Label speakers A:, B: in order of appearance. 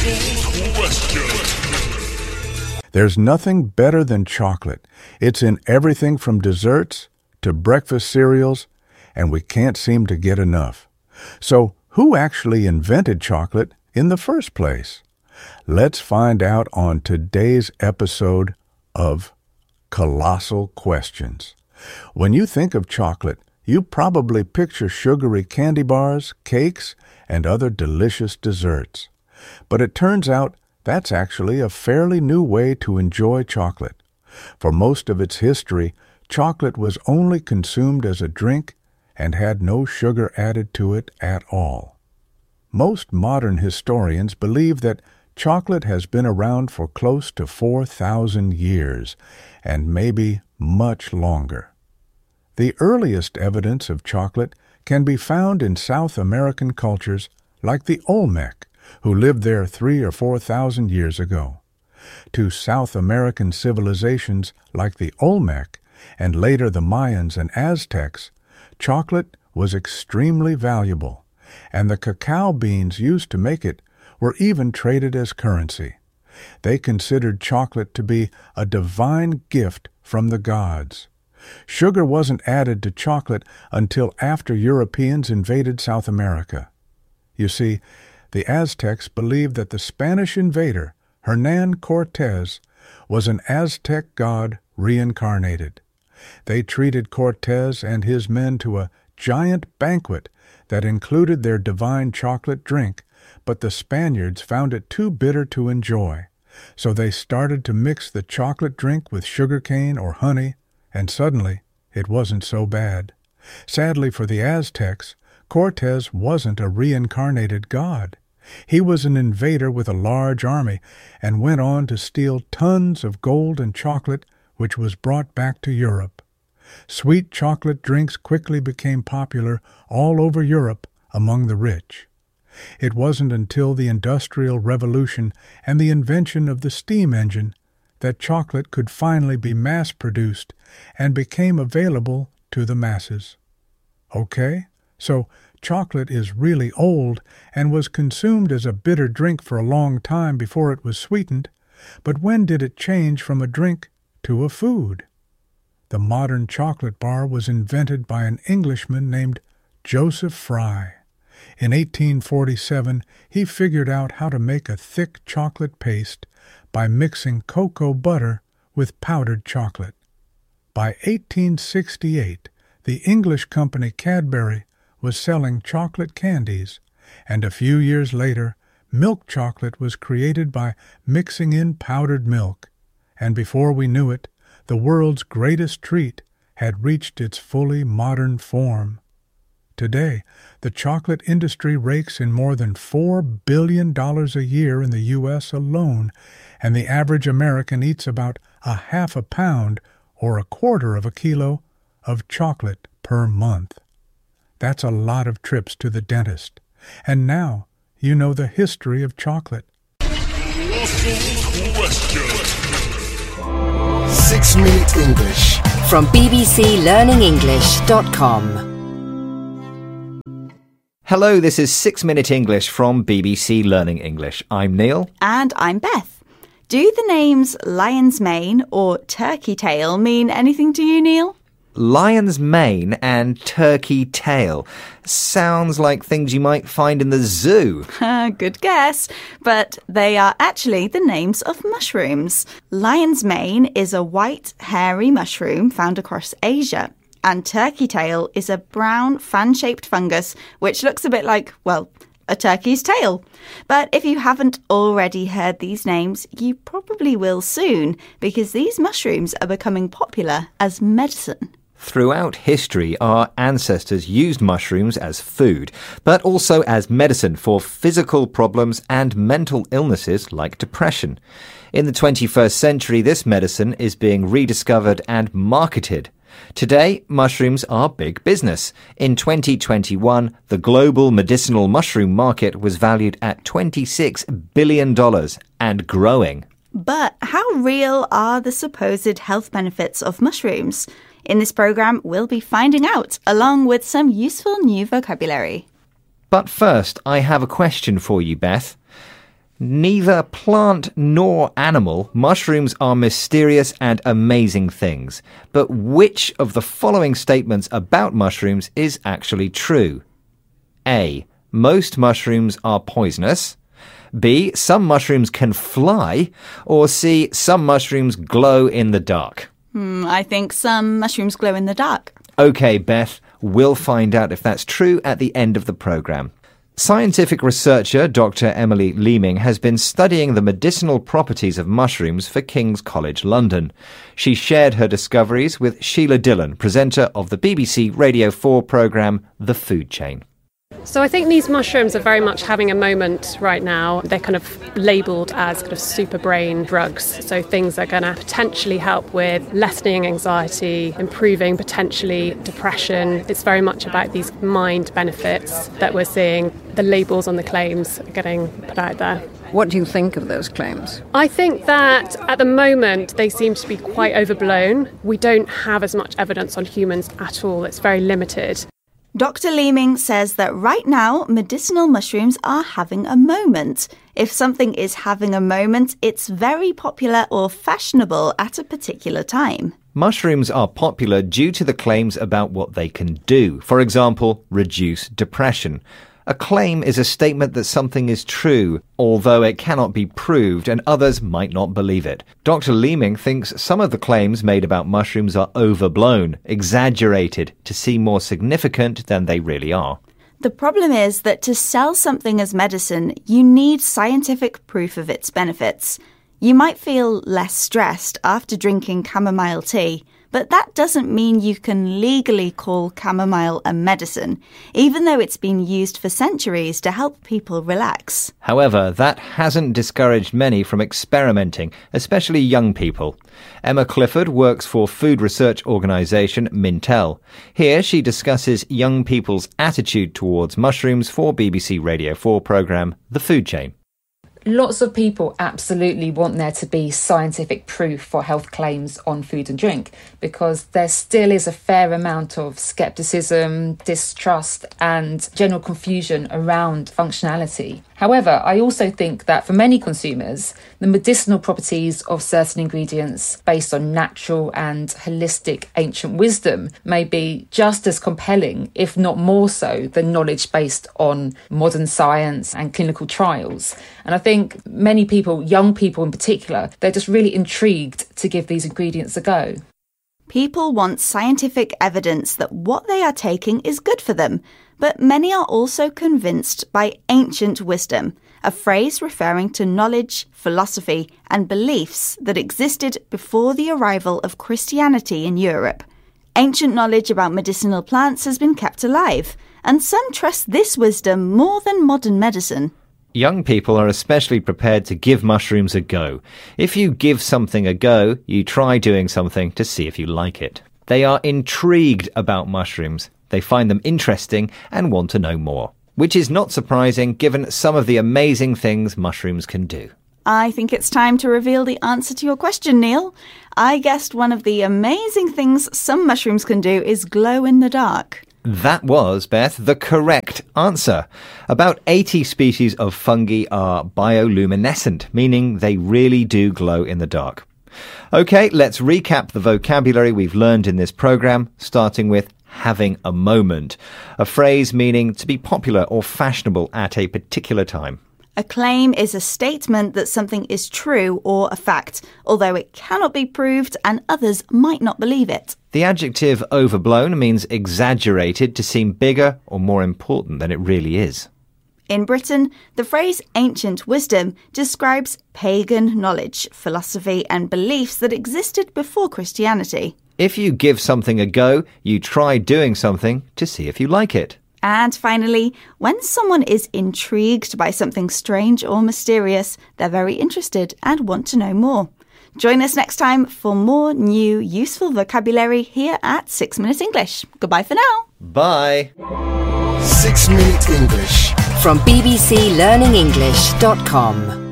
A: There's nothing better than chocolate. It's in everything from desserts to breakfast cereals, and we can't seem to get enough. So, who actually invented chocolate in the first place? Let's find out on today's episode of Colossal Questions. When you think of chocolate, you probably picture sugary candy bars, cakes, and other delicious desserts. But it turns out that's actually a fairly new way to enjoy chocolate. For most of its history, chocolate was only consumed as a drink and had no sugar added to it at all. Most modern historians believe that chocolate has been around for close to 4,000 years, and maybe much longer. The earliest evidence of chocolate can be found in South American cultures like the Olmec, who lived there 3,000 or 4,000 years ago. To South American civilizations like the Olmec, and later the Mayans and Aztecs, chocolate was extremely valuable, and the cacao beans used to make it were even traded as currency. They considered chocolate to be a divine gift from the gods. Sugar wasn't added to chocolate until after Europeans invaded South America. You see, the Aztecs believed that the Spanish invader, Hernán Cortés, was an Aztec god reincarnated. They treated Cortés and his men to a giant banquet that included their divine chocolate drink, but the Spaniards found it too bitter to enjoy, so they started to mix the chocolate drink with sugarcane or honey, and suddenly it wasn't so bad. Sadly for the Aztecs, Cortés wasn't a reincarnated god. He was an invader with a large army and went on to steal tons of gold and chocolate, which was brought back to Europe. Sweet chocolate drinks quickly became popular all over Europe among the rich. It wasn't until the Industrial Revolution and the invention of the steam engine that chocolate could finally be mass-produced and became available to the masses. Okay, so chocolate is really old and was consumed as a bitter drink for a long time before it was sweetened, but when did it change from a drink to a food? The modern chocolate bar was invented by an Englishman named Joseph Fry. In 1847, he figured out how to make a thick chocolate paste by mixing cocoa butter with powdered chocolate. By 1868, the English company Cadbury was selling chocolate candies, and a few years later, milk chocolate was created by mixing in powdered milk, and before we knew it, the world's greatest treat had reached its fully modern form. Today, the chocolate industry rakes in more than $4 billion a year in the U.S. alone, and the average American eats about a half a pound or a quarter of a kilo of chocolate per month. That's a lot of trips to the dentist. And now you know the history of chocolate.
B: 6-Minute English
C: From bbclearningenglish.com.
D: Hello, this is 6-Minute English from BBC Learning English. I'm Neil.
E: And I'm Beth. Do the names lion's mane or turkey tail mean anything to you, Neil?
D: Lion's mane and turkey tail. Sounds like things you might find in the zoo.
E: Good guess, but they are actually the names of mushrooms. Lion's mane is a white, hairy mushroom found across Asia, and turkey tail is a brown, fan-shaped fungus which looks a bit like, well, a turkey's tail. But if you haven't already heard these names, you probably will soon, because these mushrooms are becoming popular as medicine.
D: Throughout history, our ancestors used mushrooms as food, but also as medicine for physical problems and mental illnesses like depression. In the 21st century, this medicine is being rediscovered and marketed. Today, mushrooms are big business. In 2021, the global medicinal mushroom market was valued at $26 billion and growing.
E: But how real are the supposed health benefits of mushrooms? In this programme, we'll be finding out, along with some useful new vocabulary.
D: But first, I have a question for you, Beth. Neither plant nor animal, mushrooms are mysterious and amazing things. But which of the following statements about mushrooms is actually true? A. Most mushrooms are poisonous. B. Some mushrooms can fly. Or C. Some mushrooms glow in the dark.
E: I think some mushrooms glow in the dark.
D: OK, Beth, we'll find out if that's true at the end of the programme. Scientific researcher Dr. Emily Leeming has been studying the medicinal properties of mushrooms for King's College London. She shared her discoveries with Sheila Dillon, presenter of the BBC Radio 4 programme The Food Chain.
C: So I think these mushrooms are very much having a moment right now. They're kind of labelled as kind of super brain drugs. So things that are going to potentially help with lessening anxiety, improving potentially depression. It's very much about these mind benefits that we're seeing. The labels on the claims are getting put out there.
F: What do you think of those claims?
C: I think that at the moment they seem to be quite overblown. We don't have as much evidence on humans at all. It's very limited.
E: Dr. Leeming says that right now, medicinal mushrooms are having a moment. If something is having a moment, it's very popular or fashionable at a particular time.
D: Mushrooms are popular due to the claims about what they can do. For example, reduce depression. A claim is a statement that something is true, although it cannot be proved and others might not believe it. Dr. Leeming thinks some of the claims made about mushrooms are overblown, exaggerated, to seem more significant than they really are.
E: The problem is that to sell something as medicine, you need scientific proof of its benefits. You might feel less stressed after drinking chamomile tea, but that doesn't mean you can legally call chamomile a medicine, even though it's been used for centuries to help people relax.
D: However, that hasn't discouraged many from experimenting, especially young people. Emma Clifford works for food research organisation Mintel. Here she discusses young people's attitude towards mushrooms for BBC Radio 4 programme The Food Chain.
G: Lots of people absolutely want there to be scientific proof for health claims on food and drink because there still is a fair amount of scepticism, distrust and general confusion around functionality. However, I also think that for many consumers, the medicinal properties of certain ingredients based on natural and holistic ancient wisdom may be just as compelling, if not more so, than knowledge based on modern science and clinical trials. And I think many people, young people in particular, they're just really intrigued to give these ingredients a go.
E: People want scientific evidence that what they are taking is good for them, but many are also convinced by ancient wisdom, a phrase referring to knowledge, philosophy, and beliefs that existed before the arrival of Christianity in Europe. Ancient knowledge about medicinal plants has been kept alive, and some trust this wisdom more than modern medicine.
D: Young people are especially prepared to give mushrooms a go. If you give something a go, you try doing something to see if you like it. They are intrigued about mushrooms. They find them interesting and want to know more, which is not surprising given some of the amazing things mushrooms can do.
E: I think it's time to reveal the answer to your question, Neil. I guessed one of the amazing things some mushrooms can do is glow in the dark.
D: That was, Beth, the correct answer. About 80 species of fungi are bioluminescent, meaning they really do glow in the dark. OK, let's recap the vocabulary we've learned in this programme, starting with having a moment, a phrase meaning to be popular or fashionable at a particular time.
E: A claim is a statement that something is true or a fact, although it cannot be proved and others might not believe it.
D: The adjective overblown means exaggerated to seem bigger or more important than it really is.
E: In Britain, the phrase ancient wisdom describes pagan knowledge, philosophy and beliefs that existed before Christianity.
D: If you give something a go, you try doing something to see if you like it.
E: And finally, when someone is intrigued by something strange or mysterious, they're very interested and want to know more. Join us next time for more new, useful vocabulary here at 6 Minute English. Goodbye for now.
D: Bye.
B: 6 Minute English.
H: From bbclearningenglish.com